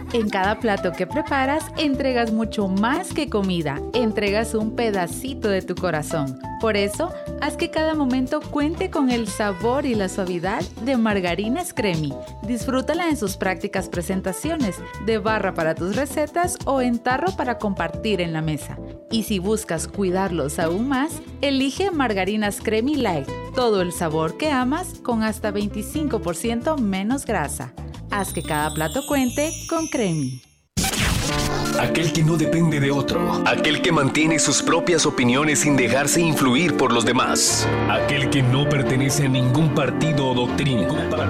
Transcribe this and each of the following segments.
En cada plato que preparas, entregas mucho más que comida, entregas un pedacito de tu corazón. Por eso, haz que cada momento cuente con el sabor y la suavidad de Margarinas Cremi. Disfrútala en sus prácticas presentaciones, de barra para tus recetas o en tarro para compartir en la mesa. Y si buscas cuidarlos aún más, elige Margarinas Cremi Light. Todo el sabor que amas con hasta 25% menos grasa. Haz que cada plato cuente con Cremi. Aquel que no depende de otro. Aquel que mantiene sus propias opiniones sin dejarse influir por los demás. Aquel que no pertenece a ningún partido o doctrina.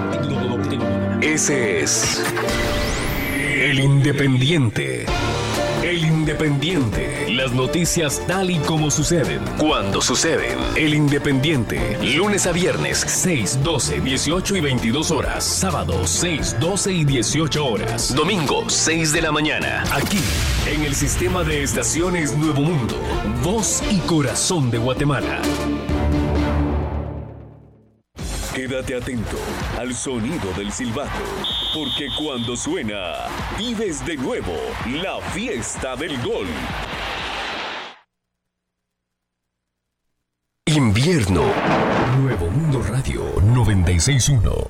Ese es el Independiente. El Independiente. Las noticias tal y como suceden. Cuando suceden. El Independiente. Lunes a viernes, 6, 12, 18 y 22 horas. Sábados, 6, 12 y 18 horas. Domingo, 6 de la mañana. Aquí, en el sistema de estaciones Nuevo Mundo. Voz y corazón de Guatemala. Quédate atento al sonido del silbato, porque cuando suena, vives de nuevo la fiesta del gol. Invierno. Nuevo Mundo Radio 96.1.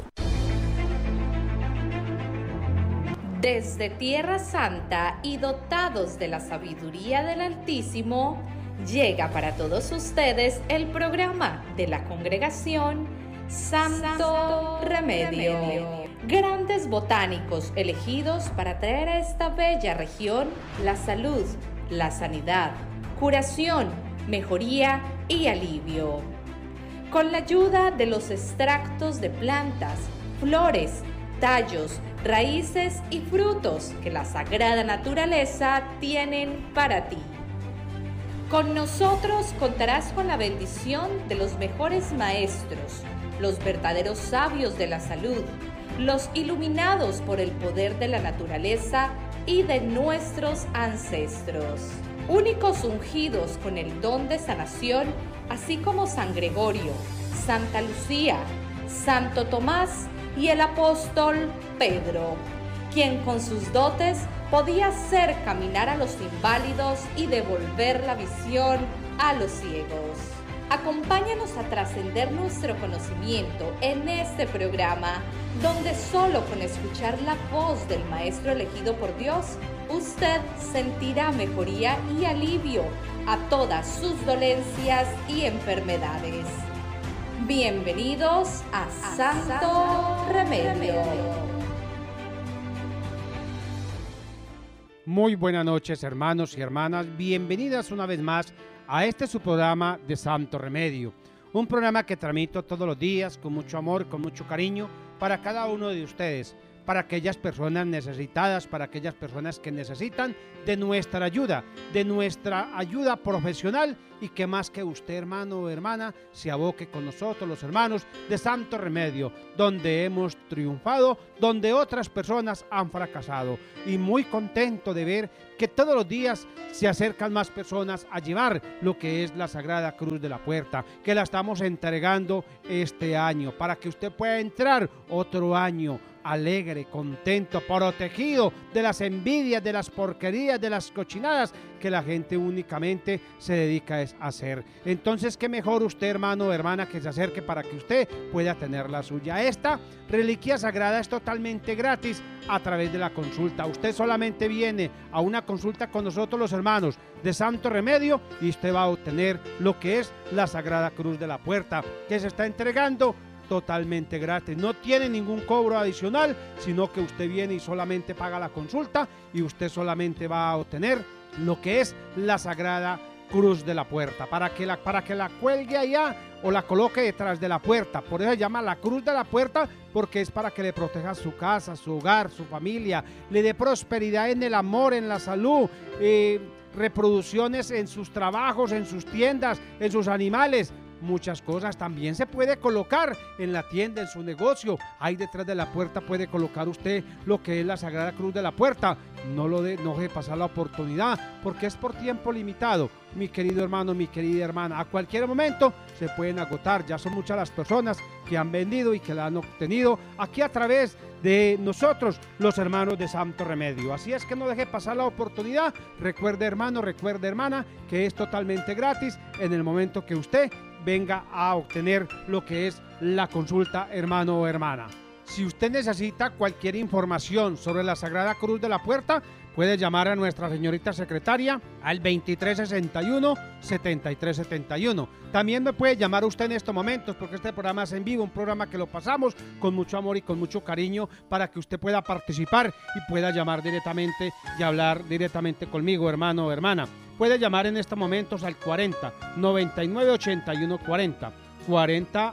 Desde Tierra Santa y dotados de la sabiduría del Altísimo, llega para todos ustedes el programa de la congregación Santo Remedio. Grandes botánicos elegidos para traer a esta bella región la salud, la sanidad, curación, mejoría y alivio. Con la ayuda de los extractos de plantas, flores, tallos, raíces y frutos que la sagrada naturaleza tienen para ti. Con nosotros contarás con la bendición de los mejores maestros, los verdaderos sabios de la salud, los iluminados por el poder de la naturaleza y de nuestros ancestros. Únicos ungidos con el don de sanación, así como San Gregorio, Santa Lucía, Santo Tomás y el apóstol Pedro, quien con sus dotes podía hacer caminar a los inválidos y devolver la visión a los ciegos. Acompáñanos a trascender nuestro conocimiento en este programa, donde solo con escuchar la voz del Maestro elegido por Dios, usted sentirá mejoría y alivio a todas sus dolencias y enfermedades. Bienvenidos a Santo Remedio. Muy buenas noches, hermanos y hermanas. Bienvenidas una vez más a este su programa de Santo Remedio. Un programa que transmito todos los días con mucho amor, con mucho cariño para cada uno de ustedes, para aquellas personas necesitadas, para aquellas personas que necesitan de nuestra ayuda profesional, y que más que usted, hermano o hermana, se aboque con nosotros, los hermanos de Santo Remedio, donde hemos triunfado, donde otras personas han fracasado. Y muy contento de ver que todos los días se acercan más personas a llevar lo que es la Sagrada Cruz de la Puerta, que la estamos entregando este año, para que usted pueda entrar otro año alegre, contento, protegido de las envidias, de las porquerías, de las cochinadas que la gente únicamente se dedica a hacer. Entonces, qué mejor usted, hermano o hermana, que se acerque para que usted pueda tener la suya. Esta reliquia sagrada es totalmente gratis a través de la consulta. Usted solamente viene a una consulta con nosotros, los hermanos de Santo Remedio, y usted va a obtener lo que es la Sagrada Cruz de la Puerta, que se está entregando totalmente gratis. No tiene ningún cobro adicional, sino que usted viene y solamente paga la consulta, y usted solamente va a obtener lo que es la Sagrada Cruz de la Puerta, para que la cuelgue allá o la coloque detrás de la puerta. Por eso se llama la Cruz de la Puerta, porque es para que le proteja su casa, su hogar, su familia, le dé prosperidad en el amor, en la salud, reproducciones en sus trabajos, en sus tiendas, en sus animales. Muchas cosas. También se puede colocar en la tienda, en su negocio. Ahí detrás de la puerta puede colocar usted lo que es la Sagrada Cruz de la Puerta. No deje pasar la oportunidad, porque es por tiempo limitado, mi querido hermano, mi querida hermana. A cualquier momento se pueden agotar. Ya son muchas las personas que han vendido y que la han obtenido aquí a través de nosotros, los hermanos de Santo Remedio. Así es que no deje pasar la oportunidad. Recuerde, hermano, recuerde, hermana, que es totalmente gratis en el momento que usted venga a obtener lo que es la consulta, hermano o hermana. Si usted necesita cualquier información sobre la Sagrada Cruz de la Puerta, puede llamar a nuestra señorita secretaria al 2361-7371. También me puede llamar usted en estos momentos, porque este programa es en vivo, un programa que lo pasamos con mucho amor y con mucho cariño para que usted pueda participar y pueda llamar directamente y hablar directamente conmigo, hermano o hermana. Puede llamar en estos momentos al 40 99 81 40. 40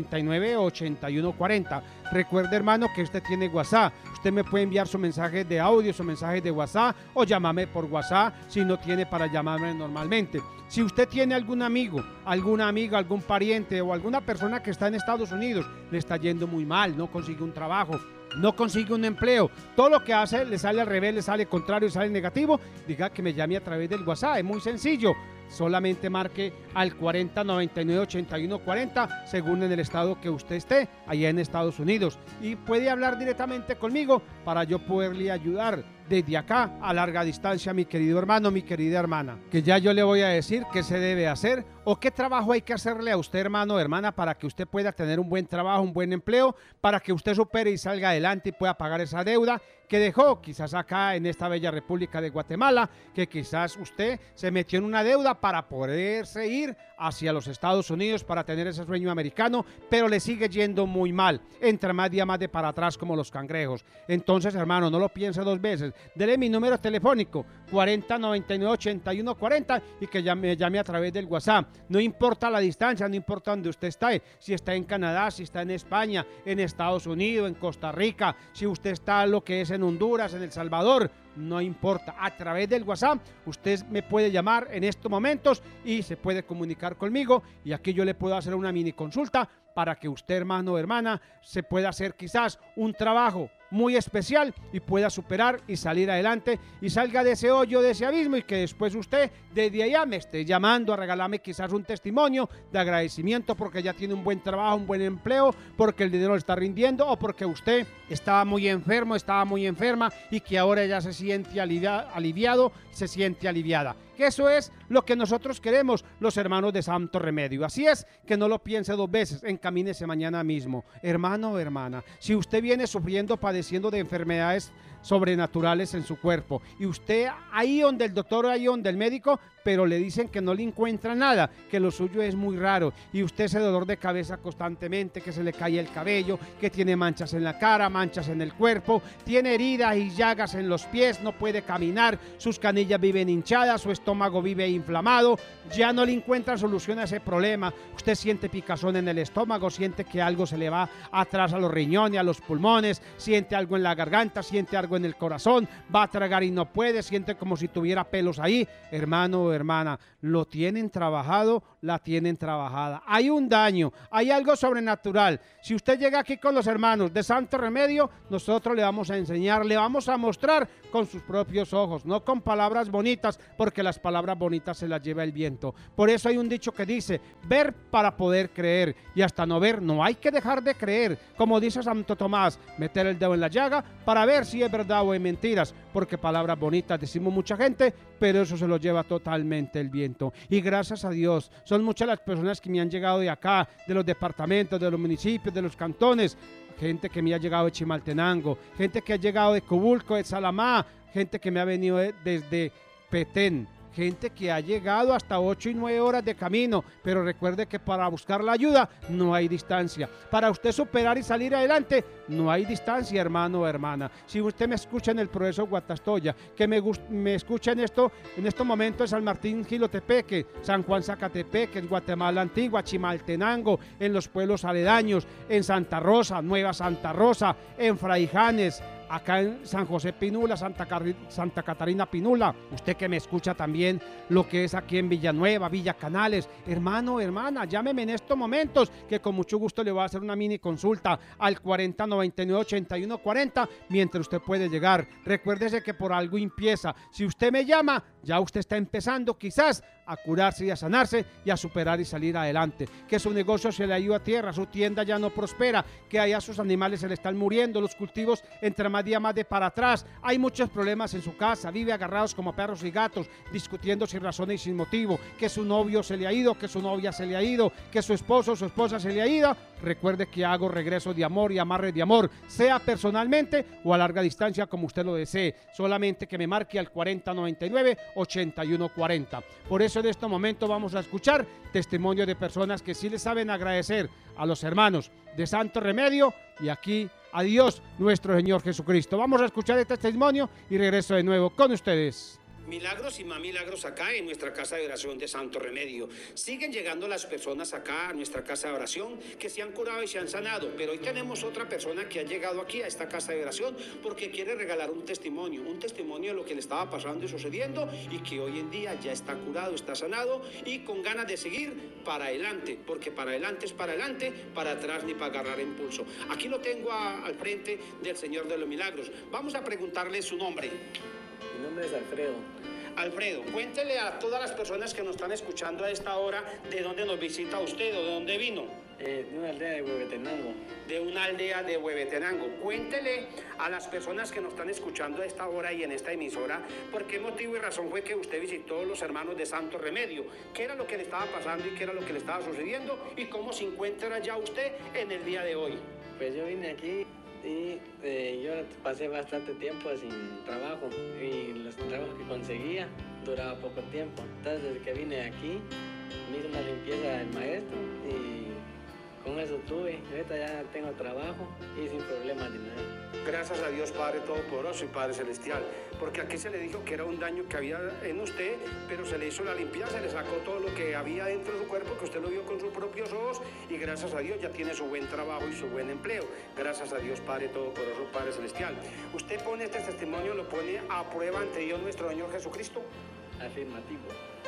99 81 40. Recuerde, hermano, que usted tiene WhatsApp. Usted me puede enviar su mensaje de audio, su mensaje de WhatsApp, o llámame por WhatsApp si no tiene para llamarme normalmente. Si usted tiene algún amigo, alguna amiga, algún pariente o alguna persona que está en Estados Unidos, le está yendo muy mal, no consigue un trabajo, no consigue un empleo, todo lo que hace le sale al revés, le sale contrario, le sale negativo, diga que me llame a través del WhatsApp. Es muy sencillo. Solamente marque al 40 99 81 40 según en el estado que usted esté allá en Estados Unidos, y puede hablar directamente conmigo para yo poderle ayudar desde acá a larga distancia, mi querido hermano, mi querida hermana, que ya yo le voy a decir qué se debe hacer o qué trabajo hay que hacerle a usted, hermano o hermana, para que usted pueda tener un buen trabajo, un buen empleo, para que usted supere y salga adelante y pueda pagar esa deuda que dejó quizás acá en esta bella República de Guatemala, que quizás usted se metió en una deuda para poderse ir hacia los Estados Unidos para tener ese sueño americano, pero le sigue yendo muy mal, entra más día más de para atrás como los cangrejos. Entonces, hermano, no lo piense dos veces, dele mi número telefónico 40 99 81 40 y que me llame a través del WhatsApp. No importa la distancia, no importa dónde usted está, si está en Canadá, si está en España, en Estados Unidos, en Costa Rica, si usted está lo que es en Honduras, en El Salvador, no importa, a través del WhatsApp usted me puede llamar en estos momentos y se puede comunicar conmigo, y aquí yo le puedo hacer una mini consulta para que usted, hermano o hermana, se pueda hacer quizás un trabajo muy especial y pueda superar y salir adelante y salga de ese hoyo, de ese abismo, y que después usted desde allá me esté llamando a regalarme quizás un testimonio de agradecimiento porque ya tiene un buen trabajo, un buen empleo, porque el dinero le está rindiendo, o porque usted estaba muy enfermo, estaba muy enferma y que ahora ya se siente aliviado, se siente aliviada. Que eso es lo que nosotros queremos, los hermanos de Santo Remedio. Así es que no lo piense dos veces, encamínese mañana mismo. Hermano o hermana, si usted viene sufriendo, padeciendo de enfermedades sobrenaturales en su cuerpo, y usted ahí donde el doctor, ahí donde el médico, pero le dicen que no le encuentra nada, que lo suyo es muy raro, y usted ese dolor de cabeza constantemente, que se le cae el cabello, que tiene manchas en la cara, manchas en el cuerpo, tiene heridas y llagas en los pies, no puede caminar, sus canillas viven hinchadas, su estómago vive inflamado, ya no le encuentran solución a ese problema. Usted siente picazón en el estómago, siente que algo se le va atrás a los riñones, a los pulmones, siente algo en la garganta, siente algo en el corazón, va a tragar y no puede, siente como si tuviera pelos ahí. Hermano o hermana, lo tienen trabajado, la tienen trabajada. Hay un daño, hay algo sobrenatural. Si usted llega aquí con los hermanos de Santo Remedio, nosotros le vamos a enseñar, le vamos a mostrar con sus propios ojos, no con palabras bonitas, porque las palabras bonitas se las lleva el viento. Por eso hay un dicho que dice, ver para poder creer, y hasta no ver no hay que dejar de creer. Como dice Santo Tomás, meter el dedo en la llaga para ver si es verdad o es mentiras, porque palabras bonitas decimos mucha gente, pero eso se lo lleva totalmente el viento. Y gracias a Dios, son muchas las personas que me han llegado de acá, de los departamentos, de los municipios, de los cantones, gente que me ha llegado de Chimaltenango, gente que ha llegado de Cobulco, de Salamá, gente que me ha venido desde Petén, gente que ha llegado hasta 8 y 9 horas de camino, pero recuerde que para buscar la ayuda no hay distancia. Para usted superar y salir adelante no hay distancia, hermano o hermana. Si usted me escucha en el Progreso Guatastoya, que me escucha en estos momentos en San Martín Jilotepeque, San Juan Zacatepeque, en Guatemala Antigua, Chimaltenango, en los pueblos aledaños, en Santa Rosa, Nueva Santa Rosa, en Fraijanes, acá en San José Pinula, Santa Catarina Pinula, usted que me escucha también lo que es aquí en Villanueva, Villa Canales, hermano, hermana, llámeme en estos momentos que con mucho gusto le voy a hacer una mini consulta al 40 99 81 40 mientras usted puede llegar. Recuérdese que por algo empieza. Si usted me llama, ya usted está empezando quizás a curarse y a sanarse y a superar y salir adelante. Que su negocio se le ha ido a tierra, su tienda ya no prospera, que allá sus animales se le están muriendo, los cultivos entre más día más de para atrás. Hay muchos problemas en su casa, vive agarrados como perros y gatos, discutiendo sin razón y sin motivo. Que su novio se le ha ido, que su novia se le ha ido, que su esposo o su esposa se le ha ido. Recuerde que hago regreso de amor y amarre de amor, sea personalmente o a larga distancia como usted lo desee. Solamente que me marque al 4099-8140. Por eso en este momento vamos a escuchar testimonio de personas que sí le saben agradecer a los hermanos de Santo Remedio y aquí a Dios nuestro Señor Jesucristo. Vamos a escuchar este testimonio y regreso de nuevo con ustedes. Milagros y más milagros acá en nuestra casa de oración de Santo Remedio. Siguen llegando las personas acá a nuestra casa de oración que se han curado y se han sanado, pero hoy tenemos otra persona que ha llegado aquí a esta casa de oración porque quiere regalar un testimonio de lo que le estaba pasando y sucediendo y que hoy en día ya está curado, está sanado y con ganas de seguir para adelante, porque para adelante es para adelante, para atrás ni para agarrar impulso. Aquí lo tengo al frente del Señor de los Milagros. Vamos a preguntarle su nombre. Mi nombre es Alfredo. Alfredo, cuéntele a todas las personas que nos están escuchando a esta hora de dónde nos visita usted o de dónde vino. De una aldea de Huehuetenango. De una aldea de Huehuetenango. Cuéntele a las personas que nos están escuchando a esta hora y en esta emisora por qué motivo y razón fue que usted visitó a los hermanos de Santo Remedio. ¿Qué era lo que le estaba pasando y qué era lo que le estaba sucediendo? ¿Y cómo se encuentra ya usted en el día de hoy? Pues yo vine aquí y yo pasé bastante tiempo sin trabajo y los trabajos que conseguía duraba poco tiempo. Entonces desde que vine aquí me hizo una limpieza del maestro y con eso tuve. Ahorita ya tengo trabajo y sin problemas ni nada. Gracias a Dios Padre Todopoderoso y Padre Celestial, porque aquí se le dijo que era un daño que había en usted, pero se le hizo la limpieza, se le sacó todo lo que había dentro de su cuerpo, que usted lo vio con sus propios ojos, y gracias a Dios ya tiene su buen trabajo y su buen empleo. Gracias a Dios Padre Todopoderoso, Padre Celestial. Usted pone este testimonio, lo pone a prueba ante Dios nuestro Señor Jesucristo. Afirmativo.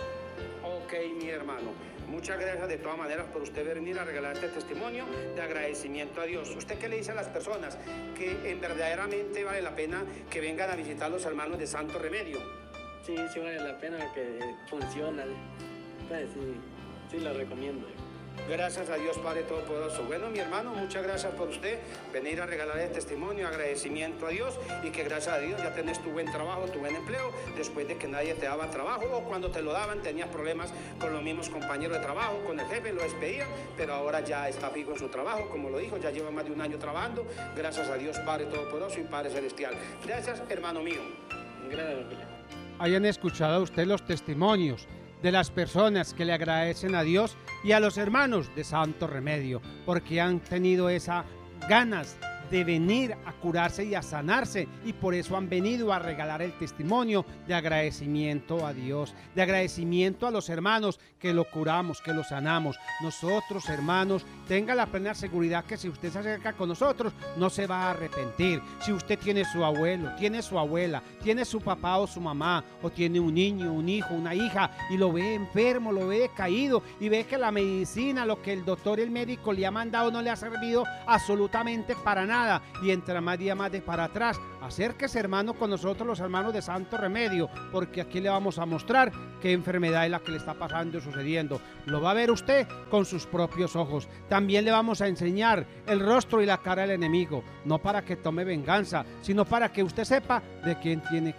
Ok, mi hermano. Muchas gracias de todas maneras por usted venir a regalar este testimonio de agradecimiento a Dios. ¿Usted qué le dice a las personas que verdaderamente vale la pena que vengan a visitar a los hermanos de Santo Remedio? Sí, sí vale la pena, que funciona. Entonces sí lo recomiendo. Gracias a Dios Padre Todopoderoso. Bueno, mi hermano, muchas gracias por usted venir a regalar el testimonio, agradecimiento a Dios y que gracias a Dios ya tenés tu buen trabajo, tu buen empleo, después de que nadie te daba trabajo o cuando te lo daban tenías problemas con los mismos compañeros de trabajo, con el jefe, lo despedían, pero ahora ya está fijo en su trabajo, como lo dijo, ya lleva más de un año trabajando. Gracias a Dios Padre Todopoderoso y Padre Celestial. Gracias, hermano mío. Gracias. Hayan escuchado usted los testimonios de las personas que le agradecen a Dios y a los hermanos de Santo Remedio, porque han tenido esas ganas de venir a curarse y a sanarse, y por eso han venido a regalar el testimonio de agradecimiento a Dios, de agradecimiento a los hermanos que lo curamos, que lo sanamos. Nosotros, hermanos, tenga la plena seguridad que si usted se acerca con nosotros, no se va a arrepentir. Si usted tiene su abuelo, tiene su abuela, tiene su papá o su mamá, o tiene un niño, un hijo, una hija, y lo ve enfermo, lo ve caído, y ve que la medicina, lo que el doctor y el médico le ha mandado no le ha servido absolutamente para nada, y entra más día más de para atrás, acérquese, hermano, con nosotros los hermanos de Santo Remedio, porque aquí le vamos a mostrar qué enfermedad es la que le está pasando y sucediendo. Lo va a ver usted con sus propios ojos. También le vamos a enseñar el rostro y la cara del enemigo, no para que tome venganza, sino para que usted sepa de quién tiene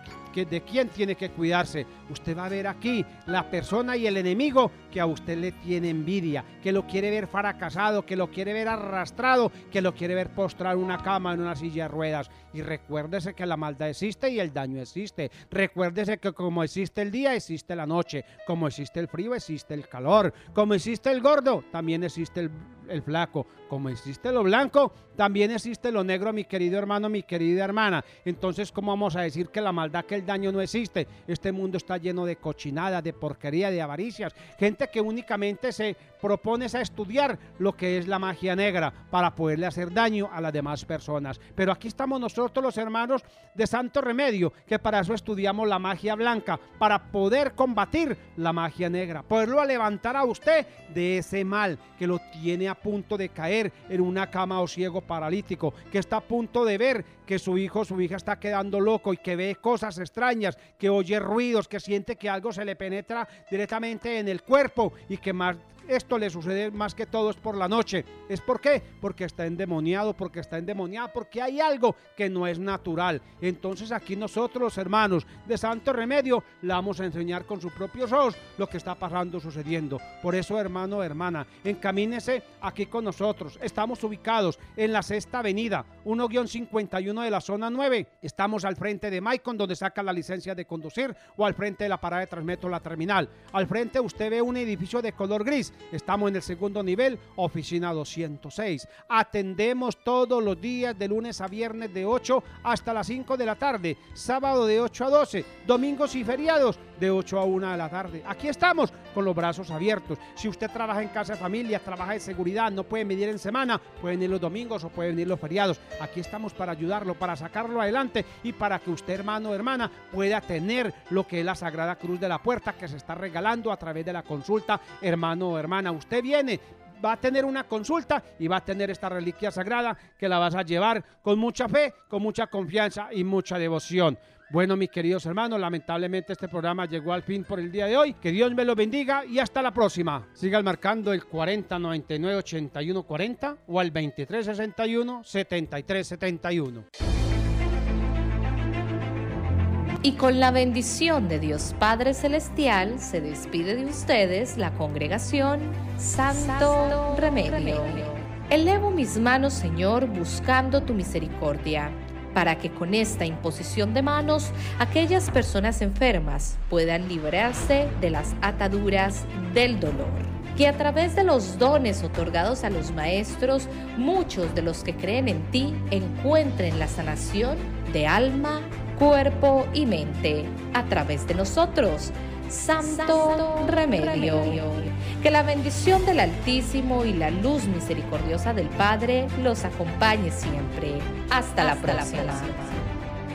que cuidarse. Usted va a ver aquí la persona y el enemigo que a usted le tiene envidia, que lo quiere ver fracasado, que lo quiere ver arrastrado, que lo quiere ver postrado en una cama, en una silla de ruedas. Y recuérdese que la maldad existe y el daño existe. Recuérdese que como existe el día, existe la noche. Como existe el frío, existe el calor. Como existe el gordo, también existe el flaco. Como existe lo blanco, también existe lo negro, mi querido hermano, mi querida hermana. Entonces, ¿cómo vamos a decir que la maldad, que el daño no existe? Este mundo está lleno de cochinada, de porquería, de avaricias. Gente que únicamente se propone a estudiar lo que es la magia negra para poderle hacer daño a las demás personas. Pero aquí estamos nosotros, los hermanos de Santo Remedio, que para eso estudiamos la magia blanca, para poder combatir la magia negra, poderlo levantar a usted de ese mal que lo tiene a punto de caer en una cama o ciego paralítico, que está a punto de ver que su hijo o su hija está quedando loco y que ve cosas extrañas, que oye ruidos, que siente siente que algo se le penetra directamente en el cuerpo y que más esto le sucede más que todo es por la noche. ¿Es por qué? Porque está endemoniado, porque está endemoniada, porque hay algo que no es natural. Entonces aquí nosotros, los hermanos de Santo Remedio, le vamos a enseñar con sus propios ojos lo que está pasando, sucediendo. Por eso, hermano, hermana, encamínese aquí con nosotros. Estamos ubicados en la Sexta Avenida, 1-51 de la zona 9. Estamos al frente de Maicon, donde saca la licencia de conducir, o al frente de la parada de Transmetro, la terminal. Al frente usted ve un edificio de color gris. Estamos en el segundo nivel, oficina 206. Atendemos todos los días de lunes a viernes de 8 hasta las 5 de la tarde, sábado de 8 a 12, domingos y feriados de 8 a 1 de la tarde. Aquí estamos con los brazos abiertos. Si usted trabaja en casa de familia, trabaja de seguridad, no puede venir en semana, pueden ir los domingos o pueden ir los feriados. Aquí estamos para ayudarlo, para sacarlo adelante y para que usted, hermano o hermana, pueda tener lo que es la Sagrada Cruz de la Puerta que se está regalando a través de la consulta, hermano o hermana. Usted viene, va a tener una consulta y va a tener esta reliquia sagrada que la vas a llevar con mucha fe, con mucha confianza y mucha devoción. Bueno, mis queridos hermanos, lamentablemente este programa llegó al fin por el día de hoy. Que Dios me lo bendiga y hasta la próxima. Sigan marcando el 4099-8140 o al 2361-7371. Y con la bendición de Dios Padre Celestial se despide de ustedes la congregación Santo Remedio. Elevo mis manos, Señor, buscando tu misericordia, para que con esta imposición de manos aquellas personas enfermas puedan librarse de las ataduras del dolor. Que a través de los dones otorgados a los maestros, muchos de los que creen en ti encuentren la sanación de alma, cuerpo y mente a través de nosotros, Santo Remedio. Que la bendición del Altísimo y la luz misericordiosa del Padre los acompañe siempre. Hasta la próxima.